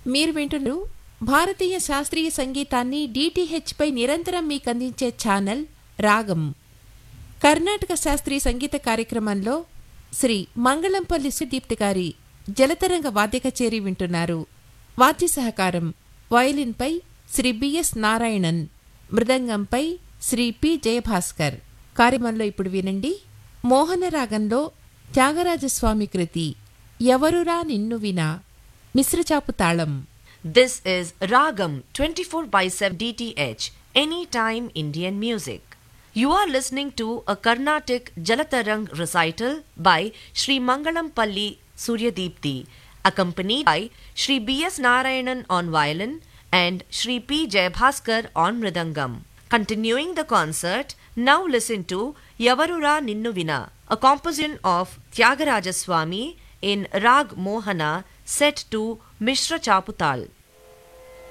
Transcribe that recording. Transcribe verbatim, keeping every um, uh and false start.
మీరు వింటున్నారు భారతీయ శాస్త్రీయ సంగీతాన్ని డిటిహెచ్ పై నిరంతరం మీకు అందించే ఛానల్ రాగం. కర్ణాటక శాస్త్రీయ సంగీత కార్యక్రమంలో శ్రీ మంగళంపల్లి సుదీప్తి గారి జలతరంగ వాద్య కచేరీ వింటున్నారు. వాద్య సహకారం వయలిన్పై శ్రీ బిఎస్ నారాయణన్, మృదంగంపై శ్రీ పి జయభాస్కర్. కార్యక్రమంలో ఇప్పుడు వినండి మోహనరాగంలో త్యాగరాజస్వామి కృతి ఎవరురా నిన్ను వినా, మిశ్రచాపు తాళం. This is Ragam twenty-four by seven D T H, Anytime Indian Music. You are listening to a Carnatic Jalatarang recital by Sri Mangalampalli Suryadeepthi, accompanied by Sri B S Narayanan on violin and Sri P Jayabhaskar on mridangam. Continuing the concert, now listen to Yavarura Ninnu Vina, a composition of Tyagaraja Swami in Rag Mohana set to Mishra Chaputal.